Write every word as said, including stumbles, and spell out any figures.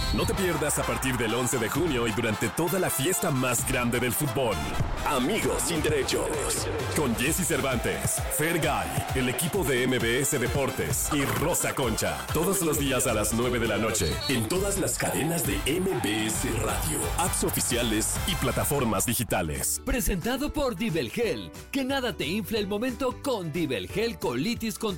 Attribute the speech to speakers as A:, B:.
A: No te pierdas a partir del once de junio y durante toda la fiesta más grande del fútbol. Amigos sin derechos. Con Jesse Cervantes, Fergay, el equipo de M B S Deportes y Rosa Concha. Todos los días a las nueve de la noche. En todas las cadenas de M B S Radio, apps oficiales y plataformas digitales.
B: Presentado por Dibelgel. Que nada te infle el momento con Dibelgel Colitis Control.